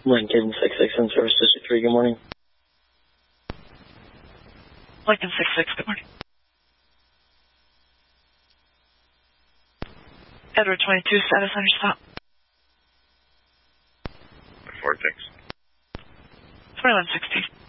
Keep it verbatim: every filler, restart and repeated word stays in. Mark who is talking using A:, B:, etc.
A: Lincoln six six in Service District three, good morning.
B: Lincoln six six, good morning. Edward twenty-two, status on your stop.
C: Vortex.
B: twenty-one sixty.